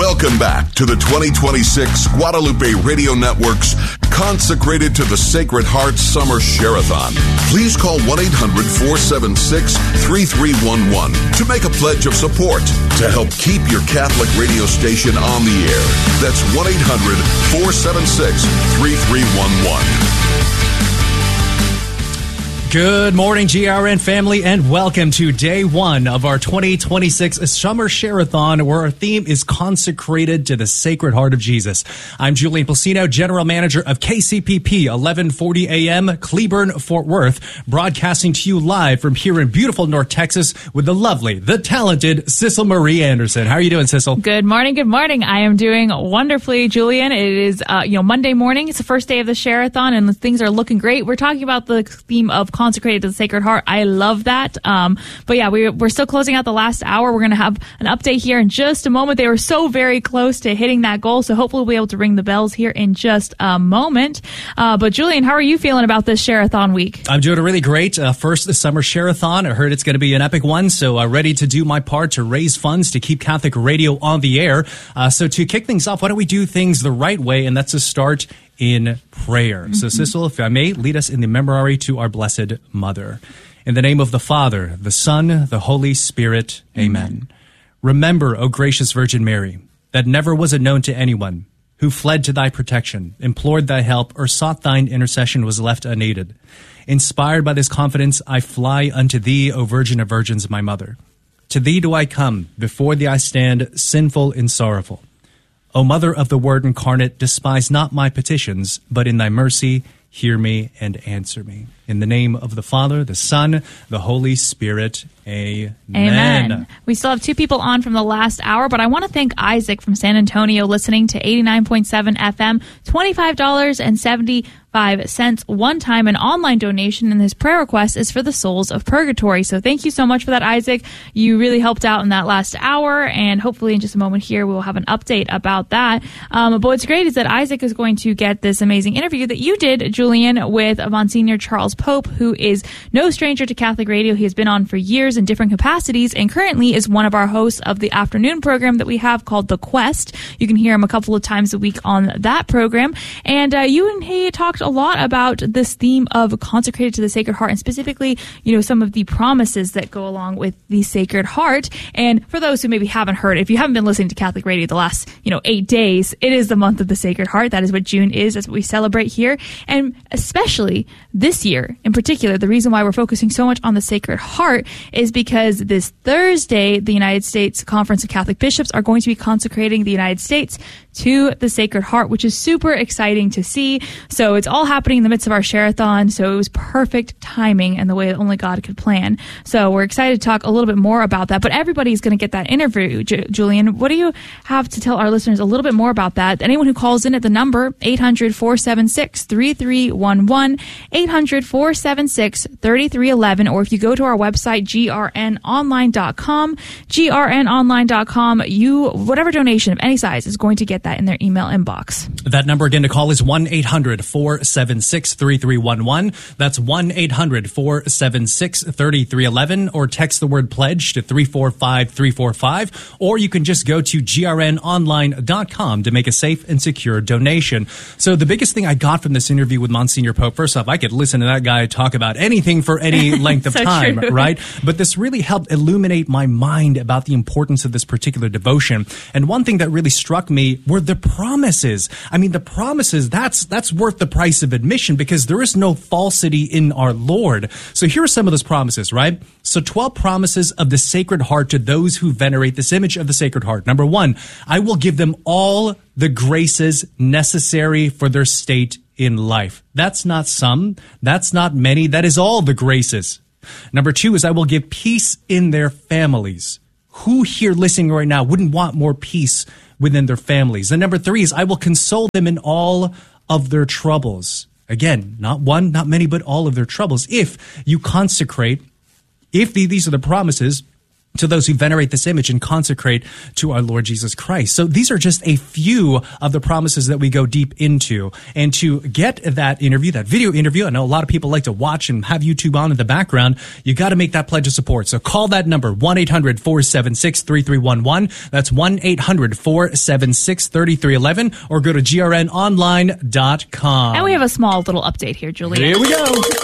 Welcome back to the 2026 Guadalupe Radio Network's Consecrated to the Sacred Heart Summer Share-a-thon. Please call 1-800-476-3311 to make a pledge of support to help keep your Catholic radio station on the air. That's 1-800-476-3311. Good morning, GRN family, and welcome to day one of our 2026 Summer Share-a-thon, where our theme is Consecrated to the Sacred Heart of Jesus. I'm Julian Placino, General Manager of KCPP 1140 AM, Cleburne, Fort Worth, broadcasting to you live from here in beautiful North Texas with the lovely, the talented Cecil Marie Anderson. How are you doing, Cecil? Good morning, good morning. I am doing wonderfully, Julian. It is Monday morning. It's the first day of the Share-a-thon, and things are looking great. We're talking about the theme of Consecrated to the Sacred Heart. I love that. But yeah, we're still closing out the last hour. We're going to have an update here in just a moment. They were so very close to hitting that goal, so hopefully we'll be able to ring the bells here in just a moment. But Julian, how are you feeling about this Share-a-thon week? I'm doing really great. First, the Summer Share-a-thon. I heard it's going to be an epic one, so ready to do my part to raise funds to keep Catholic radio on the air. So to kick things off, why don't we do things the right way, and that's to start in prayer. Mm-hmm. So, Cecil, if I may, lead us in the memorare to our Blessed Mother. In the name of the Father, the Son, the Holy Spirit, Amen. Remember, O gracious Virgin Mary, that never was it known to anyone who fled to thy protection, implored thy help, or sought thine intercession was left unaided. Inspired by this confidence, I fly unto thee, O Virgin of Virgins, my Mother. To thee do I come, before thee I stand, sinful and sorrowful. O Mother of the Word incarnate, despise not my petitions, but in thy mercy hear me and answer me. In the name of the Father, the Son, the Holy Spirit, Amen. Amen. We still have two people on from the last hour, but I want to thank Isaac from San Antonio listening to 89.7 FM, $25.75 one-time and online donation, and his prayer request is for the souls of purgatory. So thank you so much for that, Isaac. You really helped out in that last hour, and hopefully in just a moment here we will have an update about that. But what's great is that Isaac is going to get this amazing interview that you did, Julian, with Monsignor Charles Pope, who is no stranger to Catholic radio. He has been on for years in different capacities and currently is one of our hosts of the afternoon program that we have called The Quest. You can hear him a couple of times a week on that program. And you and he talked a lot about this theme of consecrated to the Sacred Heart, and specifically, some of the promises that go along with the Sacred Heart. And for those who maybe haven't heard, if you haven't been listening to Catholic radio the last, 8 days, it is the month of the Sacred Heart. That is what June is. That's what we celebrate here. And especially this year in particular, the reason why we're focusing so much on the Sacred Heart is because this Thursday, the United States Conference of Catholic Bishops are going to be consecrating the United States to the Sacred Heart, which is super exciting to see. So it's all happening in the midst of our Share-a-thon, so it was perfect timing and the way that only God could plan. So we're excited to talk a little bit more about that, but everybody's going to get that interview. Julian, what do you have to tell our listeners a little bit more about that? Anyone who calls in at the number 800-476-3311, 800-476-3311, or if you go to our website, grnonline.com, whatever donation of any size is going to get that in their email inbox. That number again to call is 1-800-476-3311. That's 1-800-476-3311, or text the word pledge to 345-345, or you can just go to grnonline.com to make a safe and secure donation. So the biggest thing I got from this interview with Monsignor Pope, first off, I could listen to that guy talk about anything for any length of time, true. Right? But this really helped illuminate my mind about the importance of this particular devotion. And one thing that really struck me were the promises. I mean, the promises, that's worth the price of admission, because there is no falsity in our Lord. So here are some of those promises, right? So 12 promises of the Sacred Heart to those who venerate this image of the Sacred Heart. Number 1, I will give them all the graces necessary for their state in life. That's not some, that's not many, that is all the graces. Number 2 is I will give peace in their families. Who here listening right now wouldn't want more peace within their families? And number 3 is I will console them in all of their troubles. Again, not one, not many, but all of their troubles. If you consecrate, if these are the promises, to those who venerate this image and consecrate to our Lord Jesus Christ. So these are just a few of the promises that we go deep into. And to get that interview, that video interview, I know a lot of people like to watch and have YouTube on in the background. You got to make that pledge of support. So call that number, 1-800-476-3311. That's 1-800-476-3311, or go to grnonline.com. And we have a small little update here, Julia. Here we go.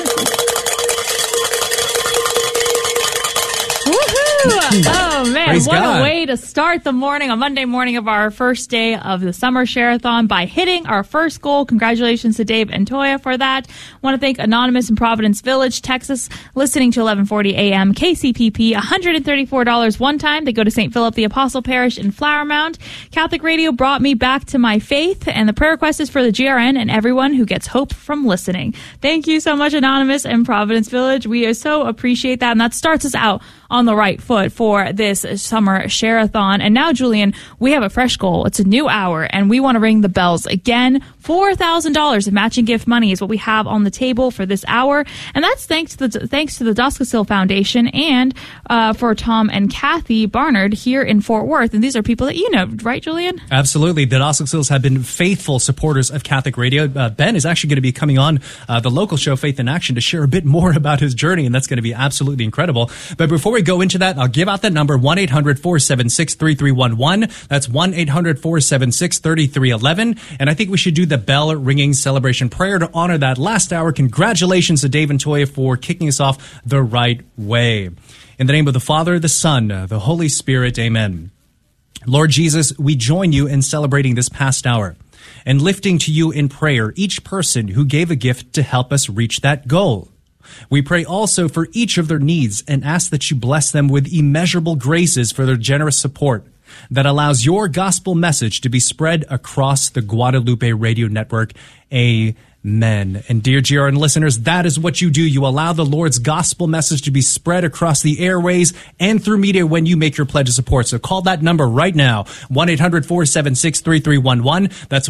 Oh, man. Praise What God. a way to start the morning, a Monday morning of our first day of the Summer Share-a-thon by hitting our first goal. Congratulations to Dave and Toya for that. Want to thank Anonymous in Providence Village, Texas, listening to 1140 a.m. KCPP, $134 one time. They go to St. Philip the Apostle Parish in Flower Mound. Catholic Radio brought me back to my faith, and the prayer request is for the GRN and everyone who gets hope from listening. Thank you so much, Anonymous in Providence Village. We so appreciate that, and that starts us out on the right foot for this Summer Share-a-thon. And now, Julian, we have a fresh goal. It's a new hour, and we want to ring the bells again. $4,000 of matching gift money is what we have on the table for this hour, and that's thanks to the Doskasill Foundation and for Tom and Kathy Barnard here in Fort Worth. And these are people that you know, right, Julian? Absolutely. The Doskasills have been faithful supporters of Catholic Radio. Ben is actually going to be coming on the local show Faith in Action to share a bit more about his journey, and that's going to be absolutely incredible. But before we go into that, I'll give out that number, 1-800-476-3311. That's 1-800-476-3311. And I think we should do the bell ringing celebration prayer to honor that last hour. Congratulations to Dave and Toya for kicking us off the right way. In the name of the Father, the Son, the Holy Spirit, amen. Lord Jesus, we join you in celebrating this past hour and lifting to you in prayer each person who gave a gift to help us reach that goal. We pray also for each of their needs and ask that you bless them with immeasurable graces for their generous support that allows your gospel message to be spread across the Guadalupe Radio Network. Amen. And dear GRN listeners, that is what you do. You allow the Lord's gospel message to be spread across the airways and through media when you make your pledge of support. So call that number right now, 1-800-476-3311. That's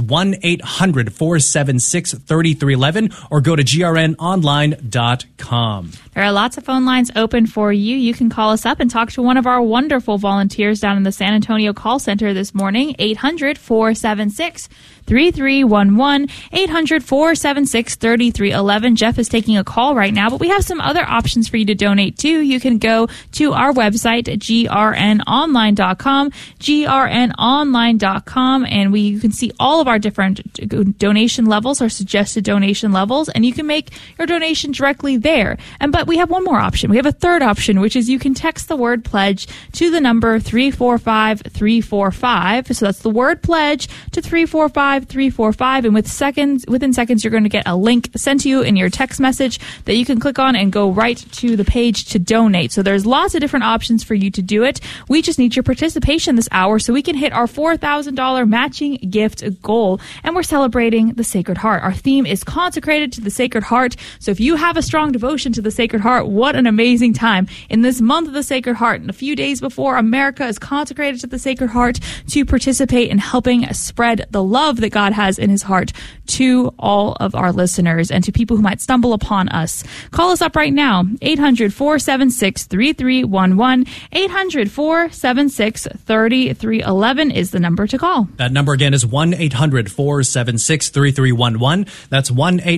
1-800-476-3311, or go to grnonline.com. There are lots of phone lines open for you. You can call us up and talk to one of our wonderful volunteers down in the San Antonio call center this morning, 800-476-3311, 800-476-3311. Jeff is taking a call right now, but we have some other options for you to donate to. You can go to our website, grnonline.com, grnonline.com, and you can see all of our different donation levels, our suggested donation levels, and you can make your donation directly there. But we have one more option. We have a third option, which is you can text the word pledge to the number 345-345. So that's the word pledge to 345-345, and within seconds you're going to get a link sent to you in your text message that you can click on and go right to the page to donate. So there's lots of different options for you to do it. We just need your participation this hour so we can hit our $4,000 matching gift goal, and we're celebrating the Sacred Heart. Our theme is consecrated to the Sacred Heart. So if you have a strong devotion to the Sacred Heart, what an amazing time in this month of the Sacred Heart, and a few days before America is consecrated to the Sacred Heart, to participate in helping spread the love that God has in his heart to all of our listeners and to people who might stumble upon us. Call us up right now, 800-476-3311, 800-476-3311 is the number to call. That number again is 1-800-476-3311. That's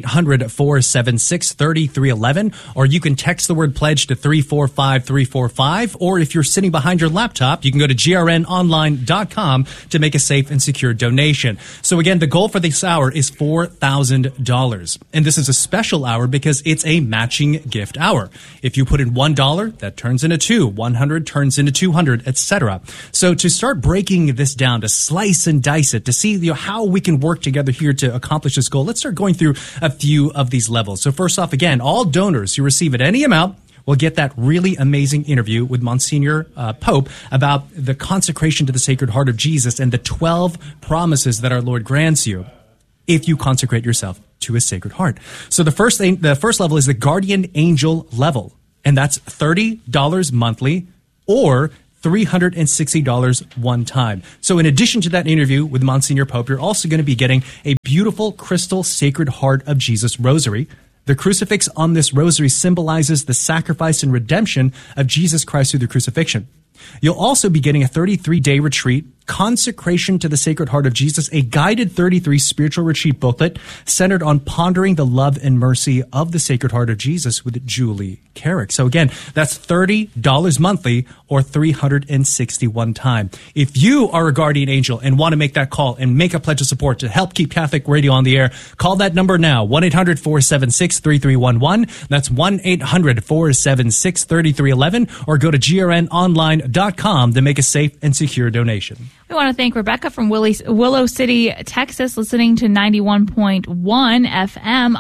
1-800-476-3311. Or you can text the word pledge to 345-345. Or if you're sitting behind your laptop, you can go to grnonline.com to make a safe and secure donation. So again, the goal for this hour is $4,000. And this is a special hour because it's a matching gift hour. If you put in $1, that turns into $2. 100 turns into 200, etc. So to start breaking this down, to slice and dice it, to see how we can work together here to accomplish this goal, let's start going through a few of these levels. So first off, again, all donors who receive at any amount will get that really amazing interview with Monsignor Pope about the consecration to the Sacred Heart of Jesus and the 12 promises that our Lord grants you if you consecrate yourself to his Sacred Heart. So the first level is the Guardian Angel level, and that's $30 monthly or $360 one time. So in addition to that interview with Monsignor Pope, you're also going to be getting a beautiful crystal Sacred Heart of Jesus rosary. The crucifix on this rosary symbolizes the sacrifice and redemption of Jesus Christ through the crucifixion. You'll also be getting a 33-day retreat, Consecration to the Sacred Heart of Jesus, a guided 33 spiritual retreat booklet centered on pondering the love and mercy of the Sacred Heart of Jesus with Julie Carrick. So again, that's $30 monthly or 361 time. If you are a guardian angel and want to make that call and make a pledge of support to help keep Catholic Radio on the air, call that number now, 1-800-476-3311. That's 1-800-476-3311, or go to grnonline.com to make a safe and secure donation. We want to thank Rebecca from Willow City, Texas, listening to 91.1 FM.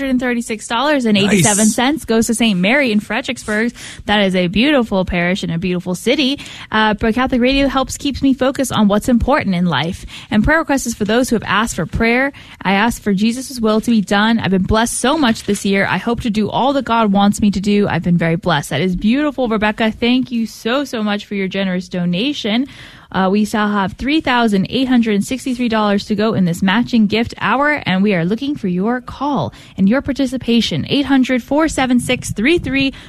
$136.87 goes to St. Mary in Fredericksburg. That is a beautiful parish and a beautiful city. But Catholic Radio keeps me focused on what's important in life. And prayer requests is for those who have asked for prayer. I ask for Jesus' will to be done. I've been blessed so much this year. I hope to do all that God wants me to do. I've been very blessed. That is beautiful, Rebecca. Thank you so much for your generous donation. We still have $3,863 to go in this matching gift hour, and we are looking for your call and your participation. 800-476-3311,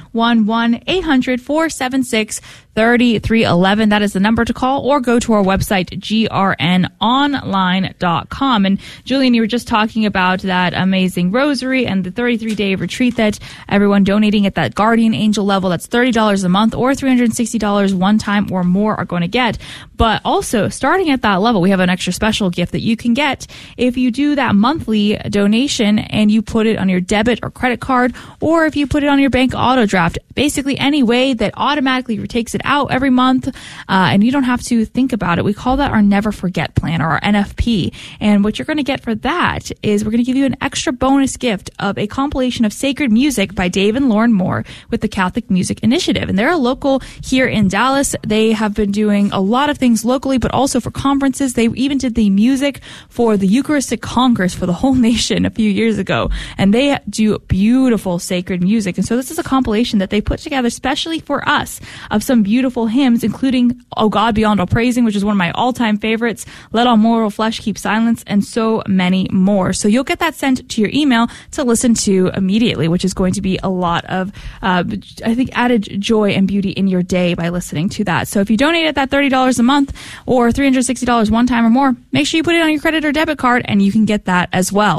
800-476-3311. That is the number to call, or go to our website, grnonline.com. And Julian, you were just talking about that amazing rosary and the 33-day retreat that everyone donating at that guardian angel level, that's $30 a month or $360 one time or more are going to get. But also, starting at that level, we have an extra special gift that you can get if you do that monthly donation and you put it on your debit or credit card, or if you put it on your bank auto draft. Basically, any way that automatically takes it out every month, and you don't have to think about it. We call that our Never Forget plan, or our NFP. And what you're going to get for that is we're going to give you an extra bonus gift of a compilation of sacred music by Dave and Lauren Moore with the Catholic Music Initiative. And they're a local here in Dallas. They have been doing a lot of things locally, but also for conferences. They even did the music for the Eucharistic Congress for the whole nation a few years ago. And they do beautiful sacred music. And so this is a compilation that they put together specially for us of some beautiful hymns, including O God Beyond All Praising, which is one of my all-time favorites, Let All Mortal Flesh Keep Silence, and so many more. So you'll get that sent to your email to listen to immediately, which is going to be a lot of, I think, added joy and beauty in your day by listening to that. So if you donate at that $30 a month or $360 one time or more, make sure you put it on your credit or debit card and you can get that as well.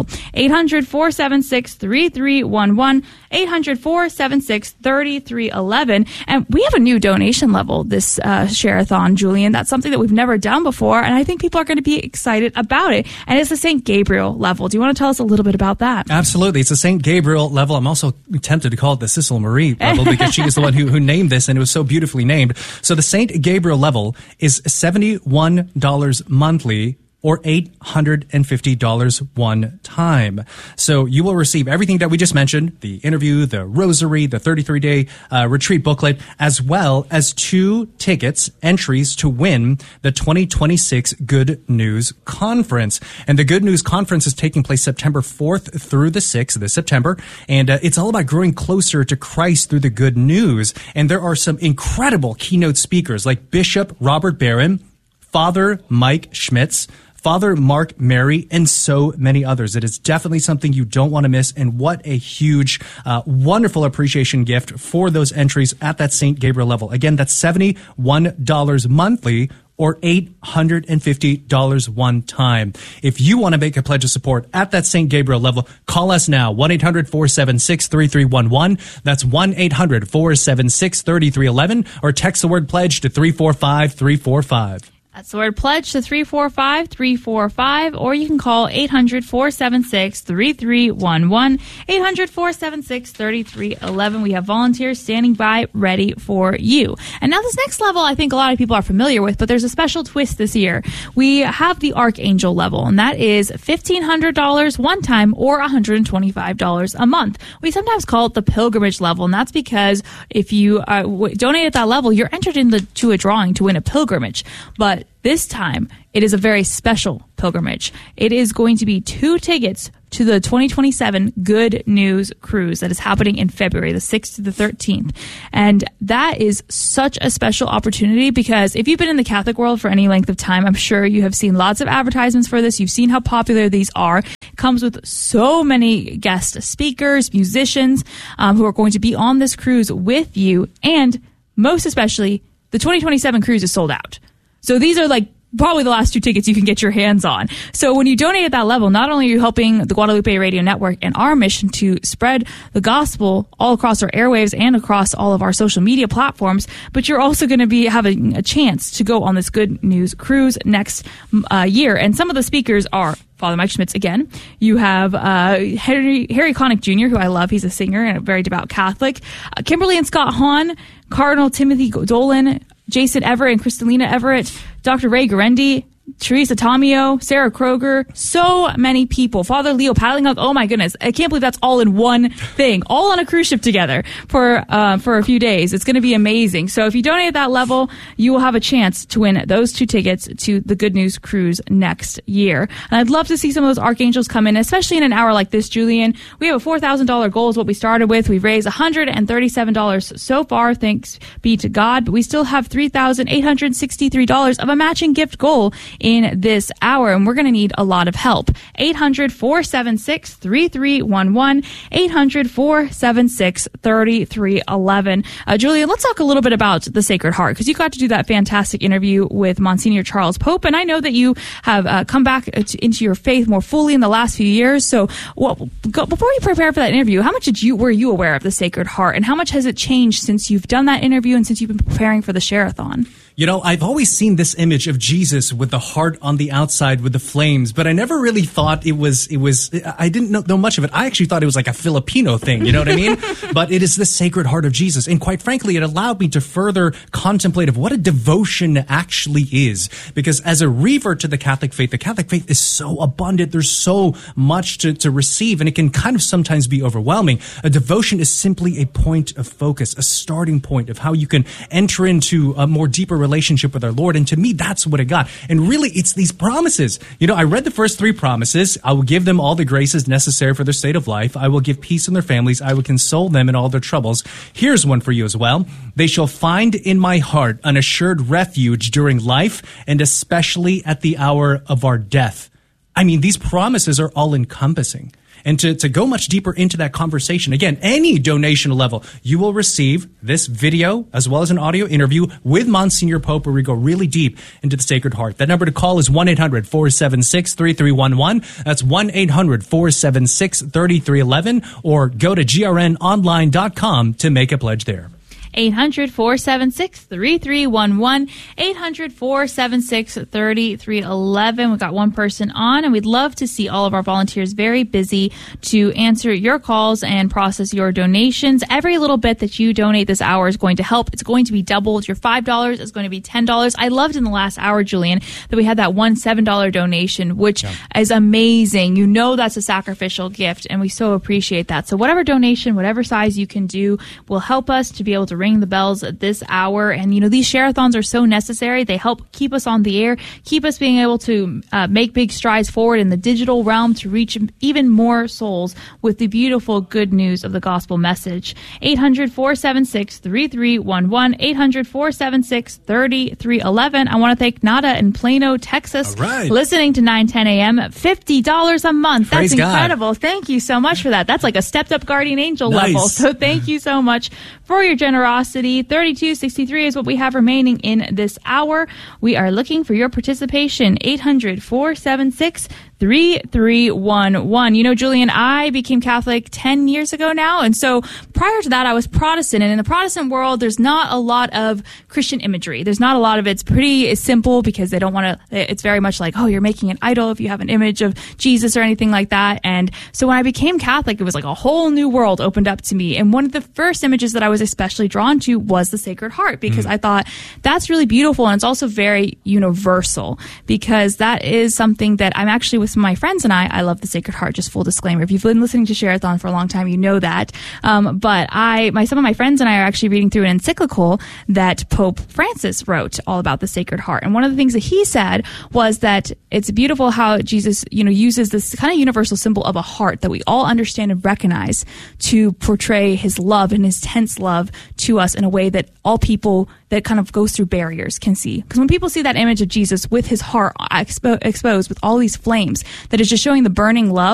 800-476-3311, 800-476-3311. And we have a new donation level this share-a-thon, Julian. That's something that we've never done before, and I think people are going to be excited about it. And it's the St. Gabriel level. Do you want to tell us a little bit about that? Absolutely. It's the St. Gabriel level. I'm also tempted to call it the Cecil Marie level because she is the one who named this, and it was so beautifully named. So the St. Gabriel level is $71 monthly or $850 one time. So you will receive everything that we just mentioned, the interview, the rosary, the 33-day retreat booklet, as well as 2 tickets, entries to win the 2026 Good News Conference. And the Good News Conference is taking place September 4th through the 6th this September. And it's all about growing closer to Christ through the good news. And there are some incredible keynote speakers like Bishop Robert Barron, Father Mike Schmitz, Father Mark Mary, and so many others. It is definitely something you don't want to miss, and what a huge, wonderful appreciation gift for those entries at that St. Gabriel level. Again, that's $71 monthly or $850 one time. If you want to make a pledge of support at that St. Gabriel level, call us now, 1-800-476-3311. That's 1-800-476-3311, or text the word pledge to 345-345. That's the word pledge to 345-345, or you can call 800-476-3311, 800-476-3311. We have volunteers standing by ready for you. And now this next level I think a lot of people are familiar with, but there's a special twist this year. We have the Archangel level, and that is $1,500 one time or $125 a month. We sometimes call it the pilgrimage level, and that's because if you donate at that level, you're entered into a drawing to win a pilgrimage. But this time, it is a very special pilgrimage. It is going to be 2 tickets to the 2027 Good News Cruise that is happening in February, the 6th to the 13th. And that is such a special opportunity because if you've been in the Catholic world for any length of time, I'm sure you have seen lots of advertisements for this. You've seen how popular these are. It comes with so many guest speakers, musicians who are going to be on this cruise with you, and most especially, the 2027 cruise is sold out. So these are like probably the last 2 tickets you can get your hands on. So when you donate at that level, not only are you helping the Guadalupe Radio Network and our mission to spread the gospel all across our airwaves and across all of our social media platforms, but you're also going to be having a chance to go on this Good News Cruise next year. And some of the speakers are Father Mike Schmitz again. You have Harry Connick Jr., who I love. He's a singer and a very devout Catholic. Kimberly and Scott Hahn, Cardinal Timothy Dolan, Jason Everett and Kristalina Everett, Dr. Ray Garendi, Teresa Tomeo, Sarah Kroger, so many people. Father Leo Paddlinghug, oh my goodness. I can't believe that's all in one thing, all on a cruise ship together for a few days. It's going to be amazing. So if you donate at that level, you will have a chance to win those 2 tickets to the Good News Cruise next year. And I'd love to see some of those archangels come in, especially in an hour like this, Julian. We have a $4,000 goal is what we started with. We've raised $137 so far, thanks be to God, but we still have $3,863 of a matching gift goal in this hour, and we're going to need a lot of help. 800-476-3311, 800-476-3311. Julian, let's talk a little bit about the Sacred Heart, because you got to do that fantastic interview with Monsignor Charles Pope, and I know that you have come back into your faith more fully in the last few years. So before you prepare for that interview, how much were you aware of the Sacred Heart, and how much has it changed since you've done that interview and since you've been preparing for the Share-a-thon? You know, I've always seen this image of Jesus with the heart on the outside with the flames, but I never really thought it was, I didn't know much of it. I actually thought it was like a Filipino thing, you know what I mean? But it is the Sacred Heart of Jesus. And quite frankly, it allowed me to further contemplate of what a devotion actually is. Because as a revert to the Catholic faith is so abundant. There's so much to receive, and it can kind of sometimes be overwhelming. A devotion is simply a point of focus, a starting point of how you can enter into a more deeper relationship with our Lord. And to me, that's what it got. And really, it's these promises. You know, I read the first 3 promises. I will give them all the graces necessary for their state of life. I will give peace in their families. I will console them in all their troubles. Here's one for you as well. They shall find in my heart an assured refuge during life, and especially at the hour of our death. I mean, these promises are all encompassing. And to go much deeper into that conversation, again, any donation level, you will receive this video as well as an audio interview with Monsignor Pope, where we go really deep into the Sacred Heart. That number to call is 1-800-476-3311. That's 1-800-476-3311. Or go to grnonline.com to make a pledge there. 800-476-3311, 800-476-3311. We've got one person on, and we'd love to see all of our volunteers very busy to answer your calls and process your donations. Every little bit that you donate this hour is going to help. It's going to be doubled. Your $5 is going to be $10. I loved in the last hour, Julian, that we had that one $7 donation, which is amazing. You know that's a sacrificial gift, and we so appreciate that. So whatever donation, whatever size you can do will help us to be able to ring the bells at this hour. And, you know, these share-a-thons are so necessary. They help keep us on the air, keep us being able to make big strides forward in the digital realm to reach even more souls with the beautiful good news of the gospel message. 800-476-3311, 800-476-3311. I want to thank Nada in Plano, Texas, listening to 910 a.m. at $50 a month. That's incredible. God. Thank you so much for that. That's like a stepped-up guardian angel level. So thank you so much for your generosity. 3263 is what we have remaining in this hour. We are looking for your participation. 800-476-3311. You know, Julian, I became Catholic 10 years ago now. And so prior to that, I was Protestant. And in the Protestant world, there's not a lot of Christian imagery. There's not a lot of it. It's pretty simple because they don't want to, it's very much like, oh, you're making an idol if you have an image of Jesus or anything like that. And so when I became Catholic, it was like a whole new world opened up to me. And one of the first images that I was especially drawn to was the Sacred Heart, because I thought that's really beautiful. And it's also very universal, because that is something that I'm actually with some of my friends and I love the Sacred Heart. Just full disclaimer. If you've been listening to Share-a-thon for a long time, you know that. But some of my friends and I are actually reading through an encyclical that Pope Francis wrote all about the Sacred Heart. And one of the things that he said was that it's beautiful how Jesus, you know, uses this kind of universal symbol of a heart that we all understand and recognize to portray his love and his tense love to us in a way that all people that kind of goes through barriers can see. Because when people see that image of Jesus with his heart exposed with all these flames, that is just showing the burning love